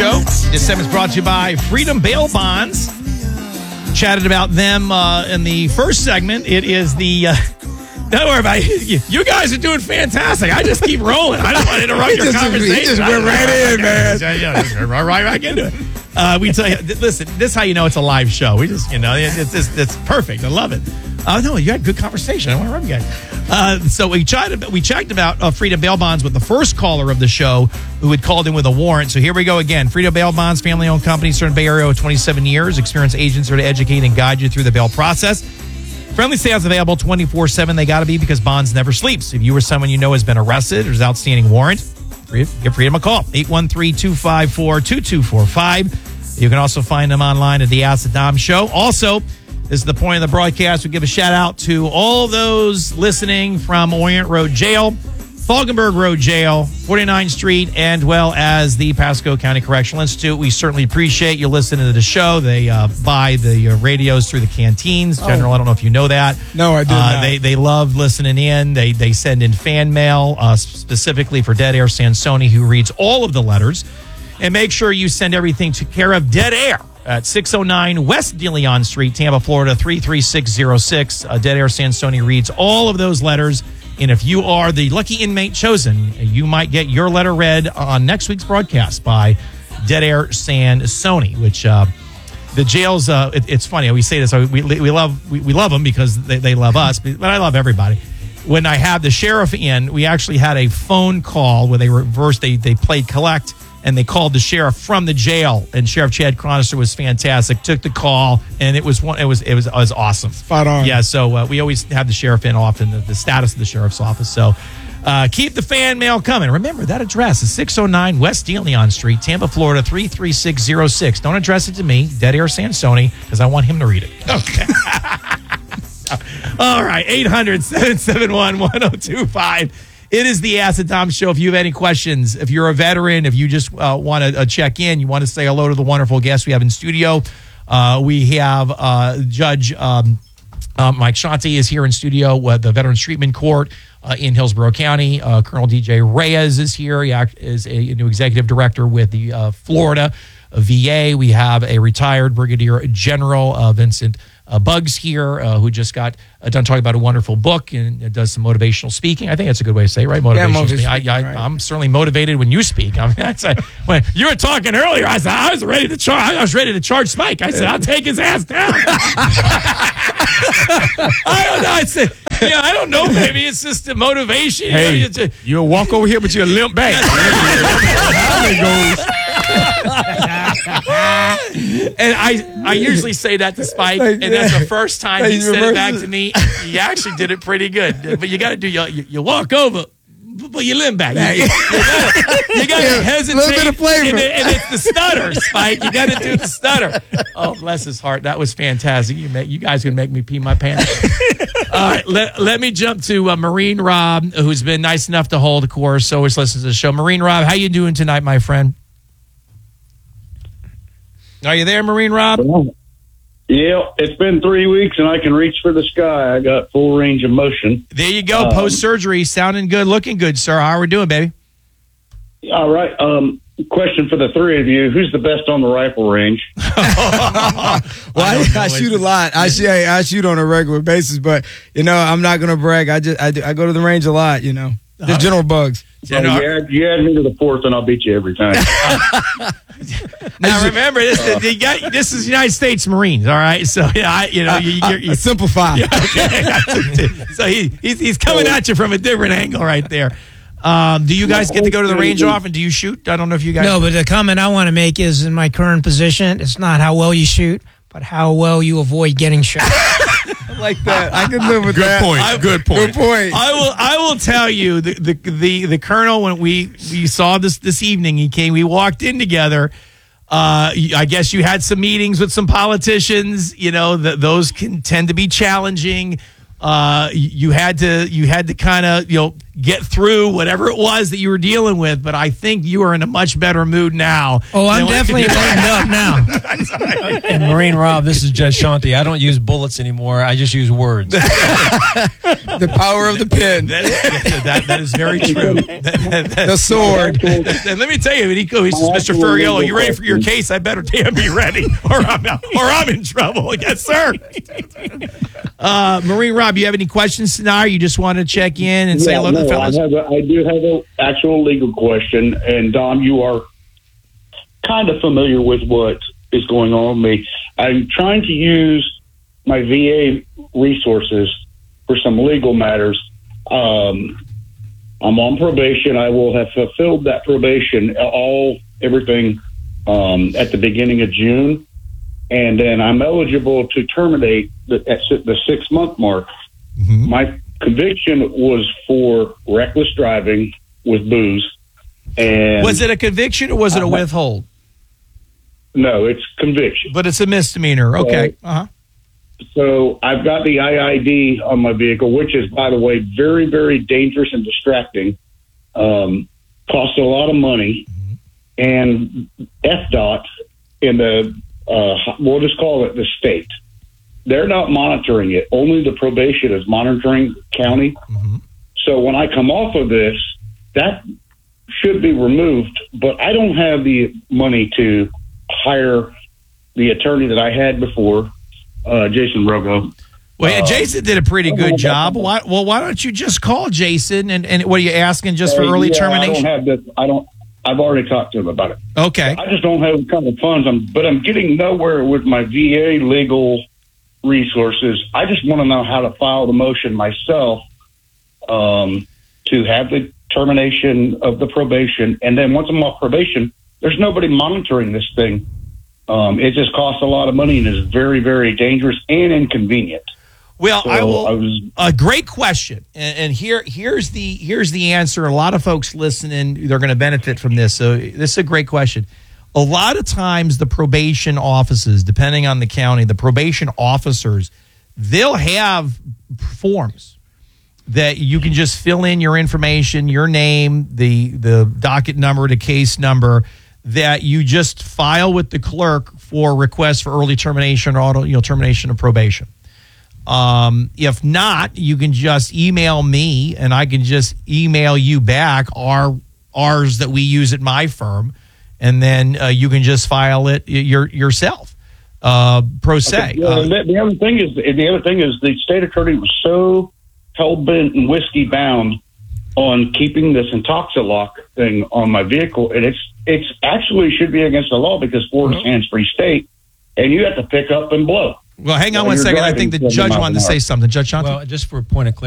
show. This segment is brought to you by Freedom Bail Bonds. Chatted about them in the first segment. It is the... don't worry about it. You guys are doing fantastic. I just keep rolling. I don't want to interrupt your conversation. He just went right in, man. Yeah, right back into it. We tell you, listen, this is how you know it's a live show. We just, it's perfect. I love it. No, you had good conversation. I want to rub you guys. So we checked about Freedom Bail Bonds with the first caller of the show who had called in with a warrant. So here we go again. Freedom Bail Bonds, family-owned company, served Bay Area with 27 years. Experienced agents are to educate and guide you through the bail process. Friendly sales available 24/7. They got to be because Bonds never sleeps. If you or someone you know has been arrested or has outstanding warrant, give Freedom a call. 813-254-2245. You can also find them online at the Ask the Dom Show. Also, this is the point of the broadcast. We give a shout out to all those listening from Orient Road Jail, Falkenberg Road Jail, 49th Street, and well as the Pasco County Correctional Institute. We certainly appreciate you listening to the show. They buy the radios through the canteens. General, I don't know if you know that. No, I did not. They love listening in. They send in fan mail specifically for Dead Air Sansoni, who reads all of the letters. And make sure you send everything to care of Dead Air at 609 West De Leon Street, Tampa, Florida, 33606. Dead Air Sansoni reads all of those letters. And if you are the lucky inmate chosen, you might get your letter read on next week's broadcast by Dead Air Sansoni, which the jails, it's funny. We say this, we love them because they love us, but I love everybody. When I have the sheriff in, we actually had a phone call where they played collect, and they called the sheriff from the jail, and Sheriff Chad Chronister was fantastic. Took the call, and it was awesome. Spot on. Yeah, so we always have the sheriff in often, the status of the sheriff's office. So keep the fan mail coming. Remember, that address is 609 West De Leon Street, Tampa, Florida, 33606. Don't address it to me, Dead Air Sansoni, because I want him to read it. Okay. All right, 800-771-1025. It is the Ask the Dom Show. If you have any questions, if you're a veteran, if you just want to check in, you want to say hello to the wonderful guests we have in studio. We have Judge Mike Shanti is here in studio with the Veterans Treatment Court in Hillsborough County. Colonel DJ Reyes is here. He is a new executive director with the Florida VA. We have a retired Brigadier General Vincent Bugs here, who just got done talking about a wonderful book and does some motivational speaking. I think that's a good way to say it, right? Motivational speaking. I'm certainly motivated when you speak. I mean, when you were talking earlier, I said I was ready to charge Spike. I said I'll take his ass down. I don't know. I said, I don't know. Maybe it's just a motivation. Hey, you'll walk over here, but you'll limp back. And I usually say that to Spike, and that's the first time he said it back to me. He actually did it pretty good. But you got to do you walk over, but you limp back. You got to hesitate. A little bit of flavor. And it's the stutter, Spike. You got to do the stutter. Oh, bless his heart. That was fantastic. You guys can make me pee my pants. All right, let me jump to Marine Rob, who's been nice enough to hold the course. So always listens to the show. Marine Rob, how you doing tonight, my friend? Are you there, Marine Rob? Yeah, it's been 3 weeks and I can reach for the sky. I got full range of motion. There you go. Post-surgery, sounding good, looking good, sir. How are we doing, baby? All right. Question for the three of you. Who's the best on the rifle range? I shoot a lot. I shoot on a regular basis, but, I'm not going to brag. I go to the range a lot, The General Bugs. You add me to the fourth, and I'll beat you every time. Now remember, this is United States Marines, all right? So you simplify. Yeah, okay. So he's coming at you from a different angle right there. Do you guys get to go to the range often? Do you shoot? I don't know if you guys. No, but the comment I want to make is, in my current position, it's not how well you shoot, but how well you avoid getting shot. I like that. I can live with that. Good point. I will tell you, the colonel, when we saw this evening, he came. We walked in together. I guess you had some meetings with some politicians. Those can tend to be challenging. You had to kind of get through whatever it was that you were dealing with. But I think you are in a much better mood now. Oh, I'm definitely lightened up now. And Marine Rob, this is Judge Shanti. I don't use bullets anymore. I just use words. The power of the pen. That is very true. The sword. And let me tell you, he says, Mr. Furiello, you ready for your case? I better damn be ready, or I'm in trouble. Yes, sir. Marine Rob, you have any questions tonight? Or you just want to check in and say hello to the fellas? I do have an actual legal question, and Dom, you are kind of familiar with what is going on with me. I'm trying to use my VA resources for some legal matters. I'm on probation. I will have fulfilled that probation, everything at the beginning of June. And then I'm eligible to terminate at the 6-month mark. Mm-hmm. My conviction was for reckless driving with booze. And was it a conviction or was it a withhold? No, it's conviction. But it's a misdemeanor. Okay. So I've got the IID on my vehicle, which is, by the way, very, very dangerous and distracting. Costs a lot of money. Mm-hmm. And FDOT in the, we'll just call it the state, they're not monitoring it. Only the probation is monitoring the county. Mm-hmm. So when I come off of this, that should be removed. But I don't have the money to hire the attorney that I had before, Jason Rogo. Well, yeah, Jason did a pretty good job. Why don't you just call Jason and what are you asking just for early termination? I've already talked to him about it. Okay. I just don't have the kind of funds. But I'm getting nowhere with my VA legal resources. I just want to know how to file the motion myself to have the termination of the probation. And then once I'm off probation, there's nobody monitoring this thing. It just costs a lot of money and is very, very dangerous and inconvenient. Well, a great question, and here's the answer. A lot of folks listening, they're going to benefit from this. So this is a great question. A lot of times, the probation offices, depending on the county, the probation officers, they'll have forms that you can just fill in your information, your name, the docket number, the case number, that you just file with the clerk for requests for early termination or termination of probation. If not, you can just email me and I can just email you back ours that we use at my firm, and then you can just file it yourself. Pro se. The other thing is the state attorney was so hell-bent and whiskey bound on keeping this Intoxilock thing on my vehicle, and it's actually should be against the law because Florida's hands-free state, and you have to pick up and blow. Well, hang on one second. I think the judge wanted to say something. Judge Shanti? Well, just for a point of clarity.